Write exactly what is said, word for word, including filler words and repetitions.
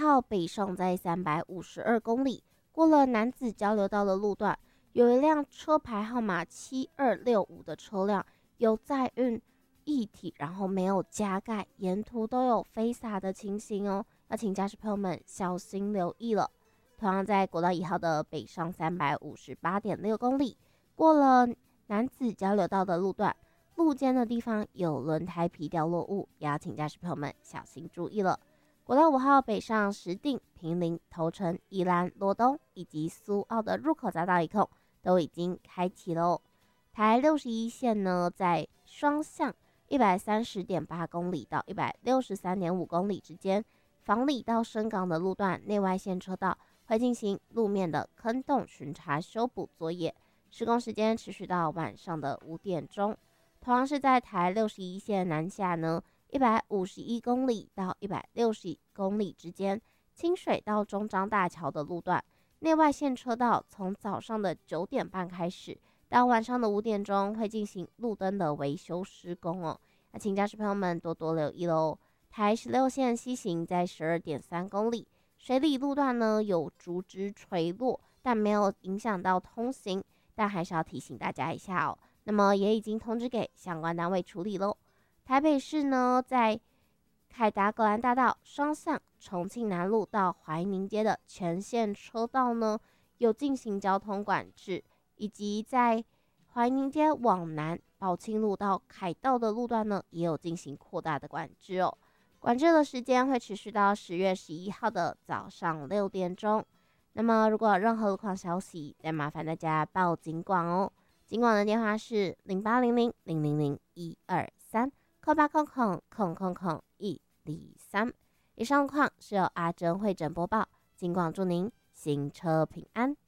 号北上在三百五十二公里，过了男子交流道的路段，有一辆车牌号码七二六五的车辆有载运液体，然后没有加盖，沿途都有飞洒的情形哦，要请驾驶朋友们小心留意了。同样在国道一号的北上三百五十八点六公里，过了男子交流道的路段，路肩的地方有轮胎皮掉落物，也要请驾驶朋友们小心注意了。国道五号北上石碇、坪林、头城、宜兰、罗东以及苏澳的入口匝道一控都已经开启了哦。台六十一线呢，在双向一百三十点八公里到一百六十三点五公里之间，房里到深港的路段内外线车道会进行路面的坑洞巡查修补作业，施工时间持续到晚上的五点钟。同样是在台六十一线南下呢，一百五十一公里到一百六十公里之间，清水到中彰大桥的路段内外线车道从早上的九点半开始，到晚上的五点钟会进行路灯的维修施工哦。那请驾驶朋友们多多留意喽。台十六线西行在十二点三公里，水里路段呢有竹枝垂落，但没有影响到通行，但还是要提醒大家一下哦。那么也已经通知给相关单位处理喽。台北市呢，在凯达格兰大道双向重庆南路到怀宁街的全线车道呢，有进行交通管制，以及在怀宁街往南宝庆路到凯道的路段呢，也有进行扩大的管制哦。管制的时间会持续到十月十一号的早上六点钟。那么如果有任何路况消息，再麻烦大家报警广哦。警广的电话是零八零零零零零一二三，空八空空空空空一零三。以上况是由阿珍会诊播报，警广祝您行车平安。